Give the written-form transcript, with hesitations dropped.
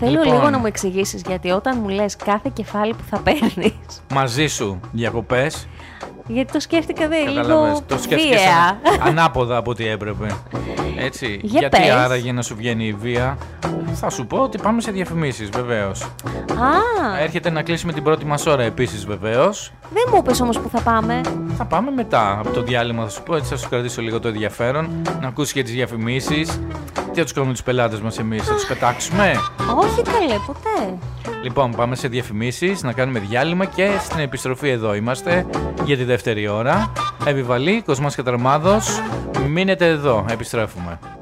Θέλω λίγο να μου εξηγήσεις, γιατί όταν μου λες κάθε κεφάλι που θα παίρνεις. Μαζί σου διακοπές. Γιατί το σκέφτηκα λίγο το σκέφτηκες βία. ανάποδα από ό,τι έπρεπε. Έτσι. Γιατί πες. άραγε να σου βγαίνει η βία? Θα σου πω ότι πάμε σε διαφημίσεις, βεβαίως. Έρχεται να κλείσουμε την πρώτη μας ώρα επίσης, βεβαίως. Δεν μου είπες όμως που θα πάμε. Θα πάμε μετά από το διάλειμμα, θα σου πω, έτσι θα σου κρατήσω λίγο το ενδιαφέρον. Να ακούσεις και τις διαφημίσεις. Τι θα τους κάνουμε τους πελάτες μας εμείς, θα τους πετάξουμε? Όχι καλέ, ποτέ. Λοιπόν, πάμε σε διαφημίσεις, να κάνουμε διάλειμμα και στην επιστροφή εδώ είμαστε για τη δεύτερη ώρα. Επιβαλή, Κοσμάς και Ταρμάδος. Μείνετε εδώ, επιστρέφουμε.